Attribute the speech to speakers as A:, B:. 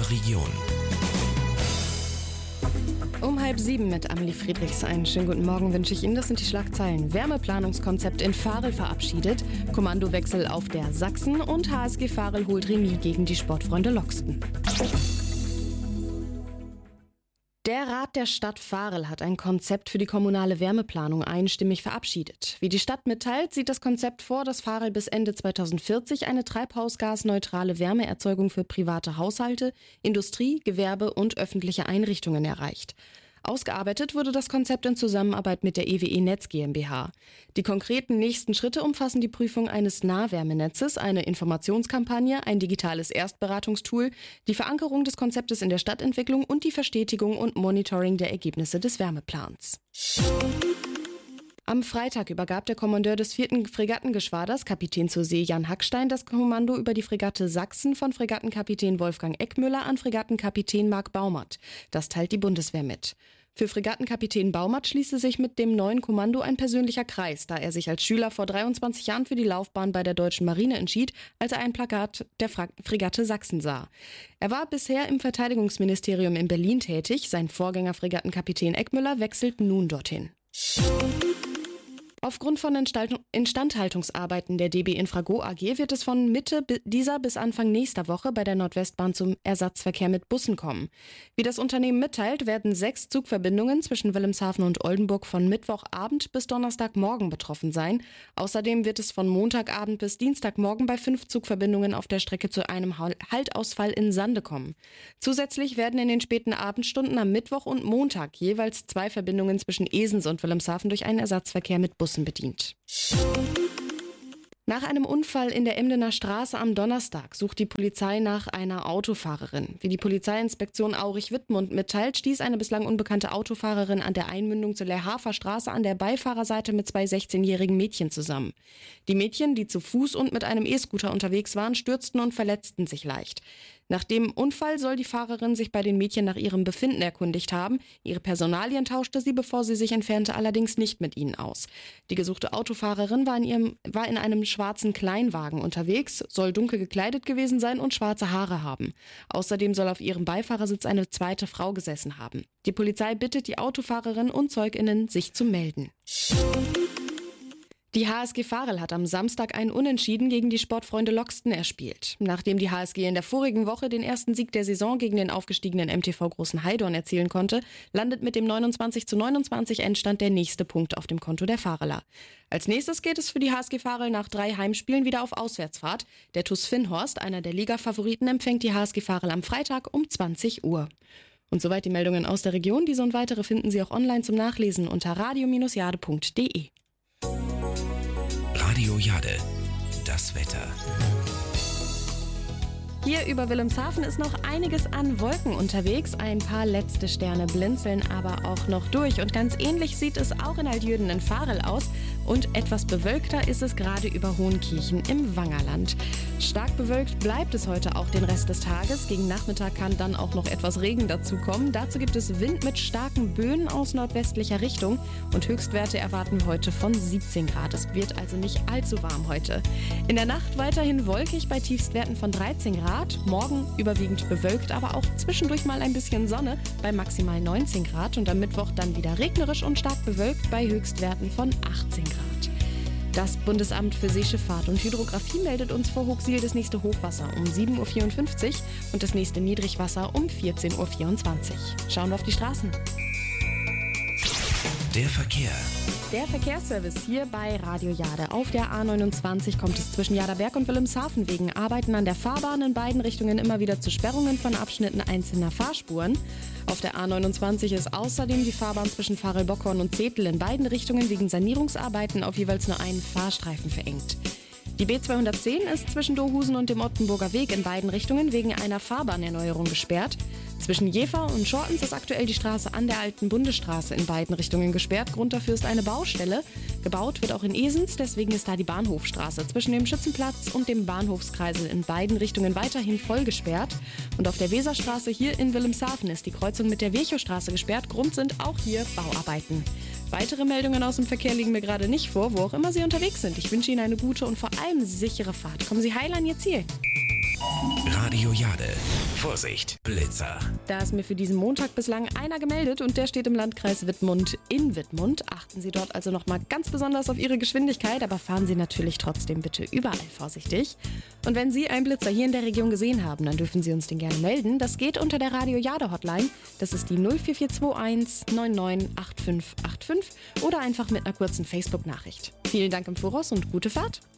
A: unserer Region.
B: Um 6:30 mit Amelie Friedrichs. Einen schönen guten Morgen wünsche ich Ihnen. Das sind die Schlagzeilen. Wärmeplanungskonzept in Varel verabschiedet, Kommandowechsel auf der Sachsen und HSG Varel holt Remis gegen die Sportfreunde Loxten. Der Rat der Stadt Varel hat ein Konzept für die kommunale Wärmeplanung einstimmig verabschiedet. Wie die Stadt mitteilt, sieht das Konzept vor, dass Varel bis Ende 2040 eine treibhausgasneutrale Wärmeerzeugung für private Haushalte, Industrie, Gewerbe und öffentliche Einrichtungen erreicht. Ausgearbeitet wurde das Konzept in Zusammenarbeit mit der EWE Netz GmbH. Die konkreten nächsten Schritte umfassen die Prüfung eines Nahwärmenetzes, eine Informationskampagne, ein digitales Erstberatungstool, die Verankerung des Konzeptes in der Stadtentwicklung und die Verstetigung und Monitoring der Ergebnisse des Wärmeplans. Am Freitag übergab der Kommandeur des 4. Fregattengeschwaders, Kapitän zur See Jan Hackstein, das Kommando über die Fregatte Sachsen von Fregattenkapitän Wolfgang Eckmüller an Fregattenkapitän Marc Baumert. Das teilt die Bundeswehr mit. Für Fregattenkapitän Baumert schließe sich mit dem neuen Kommando ein persönlicher Kreis, da er sich als Schüler vor 23 Jahren für die Laufbahn bei der Deutschen Marine entschied, als er ein Plakat der Fregatte Sachsen sah. Er war bisher im Verteidigungsministerium in Berlin tätig. Sein Vorgänger Fregattenkapitän Eckmüller wechselt nun dorthin. Aufgrund von Instandhaltungsarbeiten der DB Infrago AG wird es von Mitte dieser bis Anfang nächster Woche bei der Nordwestbahn zum Ersatzverkehr mit Bussen kommen. Wie das Unternehmen mitteilt, werden 6 Zugverbindungen zwischen Wilhelmshaven und Oldenburg von Mittwochabend bis Donnerstagmorgen betroffen sein. Außerdem wird es von Montagabend bis Dienstagmorgen bei 5 Zugverbindungen auf der Strecke zu einem Haltausfall in Sande kommen. Zusätzlich werden in den späten Abendstunden am Mittwoch und Montag jeweils 2 Verbindungen zwischen Esens und Wilhelmshaven durch einen Ersatzverkehr mit Bussen bedient. Nach einem Unfall in der Emdener Straße am Donnerstag sucht die Polizei nach einer Autofahrerin. Wie die Polizeiinspektion Aurich-Wittmund mitteilt, stieß eine bislang unbekannte Autofahrerin an der Einmündung zur Lehrhafer Straße an der Beifahrerseite mit 2 16-jährigen Mädchen zusammen. Die Mädchen, die zu Fuß und mit einem E-Scooter unterwegs waren, stürzten und verletzten sich leicht. Nach dem Unfall soll die Fahrerin sich bei den Mädchen nach ihrem Befinden erkundigt haben. Ihre Personalien tauschte sie, bevor sie sich entfernte, allerdings nicht mit ihnen aus. Die gesuchte Autofahrerin war in einem schwarzen Kleinwagen unterwegs, soll dunkel gekleidet gewesen sein und schwarze Haare haben. Außerdem soll auf ihrem Beifahrersitz eine zweite Frau gesessen haben. Die Polizei bittet die Autofahrerin und ZeugInnen, sich zu melden. Die HSG Varel hat am Samstag ein Unentschieden gegen die Sportfreunde Loxten erspielt. Nachdem die HSG in der vorigen Woche den ersten Sieg der Saison gegen den aufgestiegenen MTV Großen Heidorn erzielen konnte, landet mit dem 29:29 Endstand der nächste Punkt auf dem Konto der Vareler. Als nächstes geht es für die HSG Varel nach 3 Heimspielen wieder auf Auswärtsfahrt. Der TuS Finnhorst, einer der Liga-Favoriten, empfängt die HSG Varel am Freitag um 20 Uhr. Und soweit die Meldungen aus der Region. Diese und weitere finden Sie auch online zum Nachlesen unter radio-jade.de.
A: Radio Jade, das Wetter.
B: Hier über Wilhelmshaven ist noch einiges an Wolken unterwegs. Ein paar letzte Sterne blinzeln aber auch noch durch. Und ganz ähnlich sieht es auch in Altjüden in Varel aus. Und etwas bewölkter ist es gerade über Hohenkirchen im Wangerland. Stark bewölkt bleibt es heute auch den Rest des Tages. Gegen Nachmittag kann dann auch noch etwas Regen dazukommen. Dazu gibt es Wind mit starken Böen aus nordwestlicher Richtung. Und Höchstwerte erwarten wir heute von 17 Grad. Es wird also nicht allzu warm heute. In der Nacht weiterhin wolkig bei Tiefstwerten von 13 Grad. Morgen überwiegend bewölkt, aber auch zwischendurch mal ein bisschen Sonne bei maximal 19 Grad. Und am Mittwoch dann wieder regnerisch und stark bewölkt bei Höchstwerten von 18 Grad. Das Bundesamt für Seeschifffahrt und Hydrographie meldet uns vor Hochsiel das nächste Hochwasser um 7:54 Uhr und das nächste Niedrigwasser um 14:24 Uhr. Schauen wir auf die Straßen.
A: Der Verkehr.
B: Der Verkehrsservice hier bei Radio Jade. Auf der A29 kommt es zwischen Jaderberg und Wilhelmshaven wegen Arbeiten an der Fahrbahn in beiden Richtungen immer wieder zu Sperrungen von Abschnitten einzelner Fahrspuren. Auf der A29 ist außerdem die Fahrbahn zwischen Varel-Bockhorn und Zetel in beiden Richtungen wegen Sanierungsarbeiten auf jeweils nur einen Fahrstreifen verengt. Die B210 ist zwischen Dohusen und dem Ottenburger Weg in beiden Richtungen wegen einer Fahrbahnnerneuerung gesperrt. Zwischen Jever und Schortens ist aktuell die Straße an der alten Bundesstraße in beiden Richtungen gesperrt. Grund dafür ist eine Baustelle. Gebaut wird auch in Esens, deswegen ist da die Bahnhofstraße zwischen dem Schützenplatz und dem Bahnhofskreisel in beiden Richtungen weiterhin voll gesperrt. Und auf der Weserstraße hier in Wilhelmshaven ist die Kreuzung mit der Virchowstraße gesperrt. Grund sind auch hier Bauarbeiten. Weitere Meldungen aus dem Verkehr liegen mir gerade nicht vor, wo auch immer Sie unterwegs sind. Ich wünsche Ihnen eine gute und vor allem sichere Fahrt. Kommen Sie heil an Ihr Ziel.
A: Radio Jade. Vorsicht, Blitzer.
B: Da ist mir für diesen Montag bislang einer gemeldet und der steht im Landkreis Wittmund in Wittmund. Achten Sie dort also nochmal ganz besonders auf Ihre Geschwindigkeit, aber fahren Sie natürlich trotzdem bitte überall vorsichtig. Und wenn Sie einen Blitzer hier in der Region gesehen haben, dann dürfen Sie uns den gerne melden. Das geht unter der Radio Jade Hotline. Das ist die 04421 998585 oder einfach mit einer kurzen Facebook-Nachricht. Vielen Dank im Voraus und gute Fahrt.